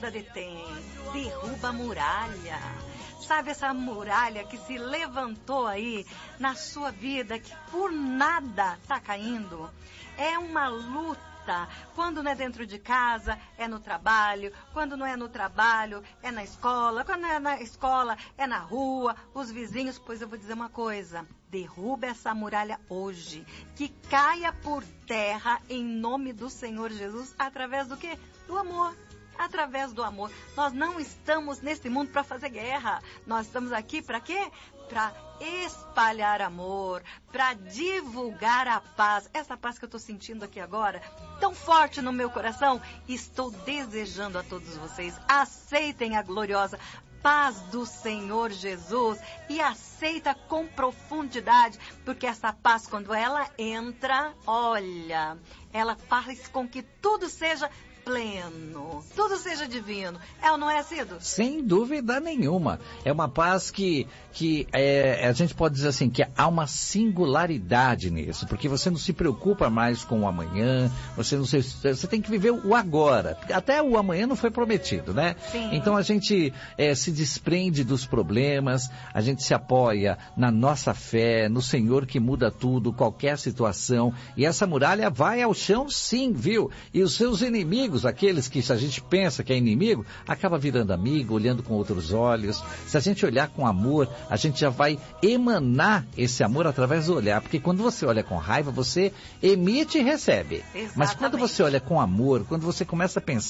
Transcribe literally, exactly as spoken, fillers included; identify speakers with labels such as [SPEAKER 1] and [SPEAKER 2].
[SPEAKER 1] nada detém, derruba a muralha. Sabe essa muralha que se levantou aí na sua vida, que por nada está caindo? É uma luta. Quando não é dentro de casa, é no trabalho. Quando não é no trabalho, é na escola. Quando não é na escola, é na rua, os vizinhos. Pois eu vou dizer uma coisa, derruba essa muralha hoje. Que caia por terra em nome do Senhor Jesus, através do quê? Do amor. Através do amor. Nós não estamos nesse mundo para fazer guerra. Nós estamos aqui para quê? Para espalhar amor, para divulgar a paz. Essa paz que eu estou sentindo aqui agora, tão forte no meu coração, estou desejando a todos vocês. Aceitem a gloriosa paz do Senhor Jesus e aceita com profundidade, porque essa paz, quando ela entra, olha, ela faz com que tudo seja pleno, tudo seja divino. É ou não é, Cido?
[SPEAKER 2] Sem dúvida nenhuma. É uma paz que, que é, a gente pode dizer assim, que há uma singularidade nisso, porque você não se preocupa mais com o amanhã, você não se, você tem que viver o agora. Até o amanhã não foi prometido, né?
[SPEAKER 1] Sim.
[SPEAKER 2] Então a gente é, se desprende dos problemas, a gente se apoia na nossa fé, no Senhor que muda tudo, qualquer situação, e essa muralha vai ao chão sim, viu? E os seus inimigos, aqueles que a gente pensa que é inimigo, acaba virando amigo, olhando com outros olhos. Se a gente olhar com amor, a gente já vai emanar esse amor através do olhar, porque quando você olha com raiva, você emite e recebe.
[SPEAKER 1] Exatamente.
[SPEAKER 2] Mas quando você olha com amor, quando você começa a pensar